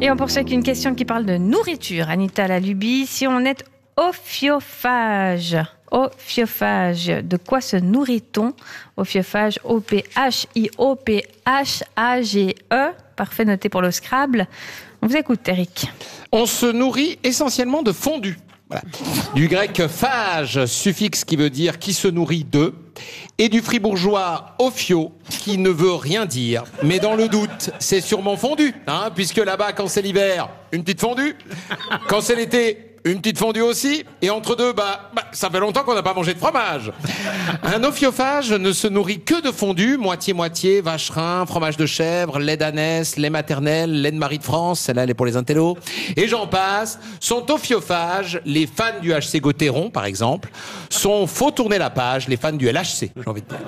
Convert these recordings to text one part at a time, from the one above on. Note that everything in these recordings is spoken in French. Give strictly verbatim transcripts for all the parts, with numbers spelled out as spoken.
Et on poursuit avec une question qui parle de nourriture. Anita Laluby, si on est ophiophage, ophiophage, de quoi se nourrit-on? Ophiophage, O P H I O P H A G E. Parfait, noté pour le Scrabble. On vous écoute, Eric. On se nourrit essentiellement de fondu. Voilà. Du grec phage, suffixe qui veut dire qui se nourrit de, et du fribourgeois ophio, qui ne veut rien dire. Mais dans le doute, c'est sûrement fondu, hein, puisque là-bas, quand c'est l'hiver, une petite fondue. Quand c'est l'été, une petite fondue aussi. Et entre deux, bah, bah ça fait longtemps qu'on n'a pas mangé de fromage. Un ophiophage ne se nourrit que de fondue, moitié-moitié, vacherin, fromage de chèvre, lait d'ânesse, lait maternel, lait de Marie de France, celle-là, elle est pour les intellos. Et j'en passe. Sont ophiophage, les fans du H C Gauthieron, par exemple, sont faut tourner la page, les fans du L H C, j'ai envie de dire.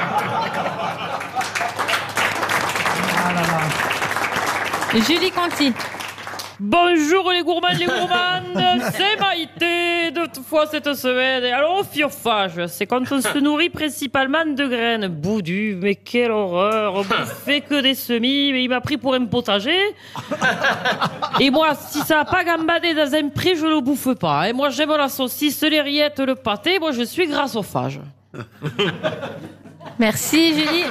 Ah là là. Julie Conti. Bonjour les gourmands, les gourmandes, c'est Maïté, deux fois cette semaine. Et alors, ophiophage, c'est quand on se nourrit principalement de graines. Boudu, mais quelle horreur, on fait que des semis, mais il m'a pris pour un potager. Et moi, si ça n'a pas gambadé dans un pré, je le bouffe pas. Et moi, j'aime la saucisse, les rillettes, le pâté, moi je suis grassophage. Merci Julie.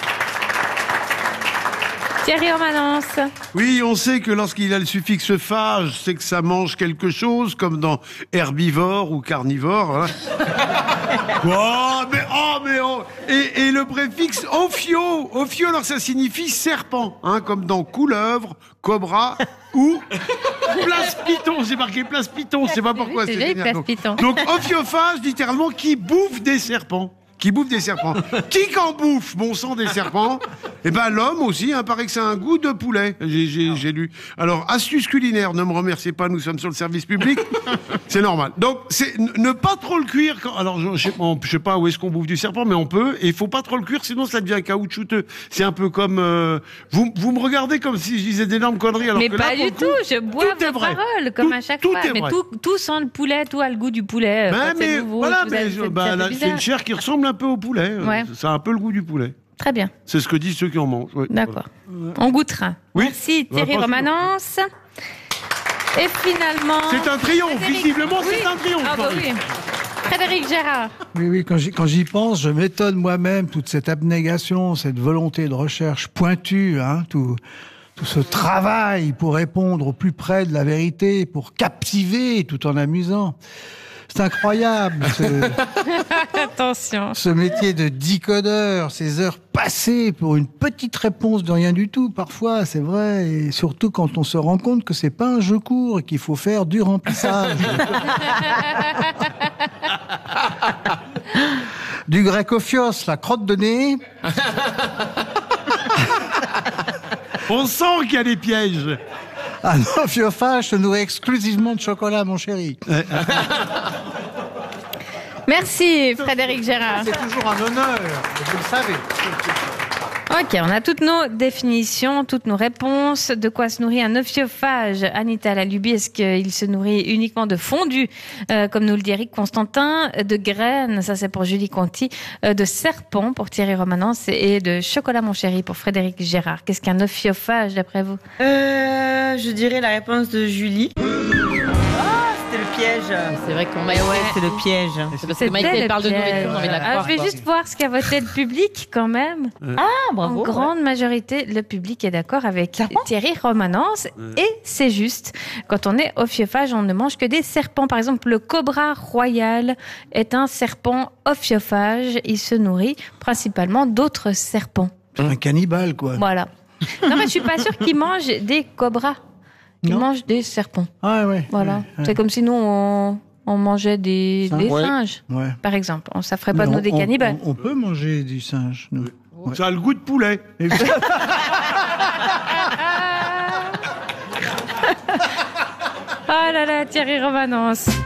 Thierry Romanence. Oui, on sait que lorsqu'il a le suffixe phage, c'est que ça mange quelque chose, comme dans herbivore ou carnivore. Hein. Oh, mais oh, mais oh. Et, et le préfixe ophio, ophio, alors ça signifie serpent, hein, comme dans couleuvre, cobra ou place python. C'est marqué place python, je sais pas pourquoi. C'est c'est joli, génial. place python. Donc, donc ophiophage, littéralement, qui bouffe des serpents. Qui bouffe des serpents. Qui qu'en bouffe, bon sang, des serpents? Eh ben, l'homme aussi, hein, paraît que ça a un goût de poulet. J'ai, j'ai, j'ai lu. Alors, astuce culinaire, ne me remerciez pas, nous sommes sur le service public. C'est normal. Donc, c'est ne pas trop le cuire. Quand, alors, je, je, sais, on, je sais pas où est-ce qu'on bouffe du serpent, mais on peut. Et il faut pas trop le cuire, sinon ça devient caoutchouteux. C'est un peu comme, euh, vous, vous me regardez comme si je disais d'énormes conneries. Alors mais que pas là, du coup, tout, je bois vos paroles, comme tout, à chaque tout fois. Mais vrai. tout, tout sent le poulet, tout a le goût du poulet. Ben, Quand mais c'est nouveau, voilà, vous mais avez- je- c'est- bah, c'est là, c'est bizarre. une chair qui ressemble un peu au poulet. Ouais. Ça a un peu le goût du poulet. Très bien. C'est ce que disent ceux qui en mangent. Ouais. D'accord. On goûtera. Oui. Merci Thierry Bah, pas Romanence. Et finalement... C'est un triomphe, Frédéric- visiblement, Oui. c'est un triomphe. Ah bah oui. Frédéric Gérard. Oui, oui, quand j'y, quand j'y pense, je m'étonne moi-même, toute cette abnégation, cette volonté de recherche pointue, hein, tout, tout ce travail pour répondre au plus près de la vérité, pour captiver tout en amusant. C'est incroyable, ce, Attention. ce métier de décodeur, ces heures passées pour une petite réponse de rien du tout, parfois, c'est vrai, et surtout quand on se rend compte que c'est pas un jeu court et qu'il faut faire du remplissage. Du grec ophios, la crotte de nez. On sent qu'il y a des pièges. Un ophiophage se nourrit exclusivement de chocolat, mon chéri. Merci Frédéric Gérard. C'est toujours un honneur, vous le savez. Ok, on a toutes nos définitions, toutes nos réponses. De quoi se nourrit un ophiophage? Anita Laluby, est-ce qu'il se nourrit uniquement de fondu, euh, comme nous le dit Eric Constantin, de graines, ça c'est pour Julie Conti, euh, de serpent pour Thierry Romanence et de chocolat mon chéri pour Frédéric Gérard. Qu'est-ce qu'un ophiophage d'après vous? Euh, je dirais la réponse de Julie. Ah, c'était le piège. C'est vrai qu'on m'a Mais ouais, c'est le piège. C'est parce que C'était Maïté le parle de piège. nourriture, on va la Ah, croire. je vais quoi. juste voir ce qu'a voté le public quand même. Ah, En bravo. grande majorité, le public est d'accord avec Thierry Romanence et c'est juste. Quand on est ophiophage, on ne mange que des serpents. Par exemple, le cobra royal est un serpent ophiophage. Il se nourrit principalement d'autres serpents. C'est un cannibale, quoi. Voilà. Non, mais je suis pas sûre qu'il mange des cobras. Il Non. mange des serpents. Ah ouais. Voilà. Ouais, ouais. C'est comme si nous, on, on mangeait des, Singes. des Ouais. singes, Ouais. par exemple. On, ça ferait pas Mais de nous on- des on- cannibales. On, on peut manger du singe, nous. Ouais. Ça a le goût de poulet. Ah là là, Thierry Romanence.